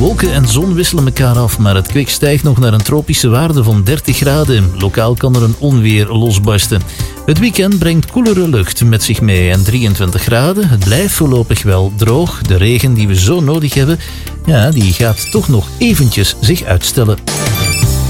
Wolken en zon wisselen elkaar af, maar het kwik stijgt nog naar een tropische waarde van 30 graden. Lokaal kan er een onweer losbarsten. Het weekend brengt koelere lucht met zich mee en 23 graden. Het blijft voorlopig wel droog. De regen die we zo nodig hebben, die gaat toch nog eventjes zich uitstellen.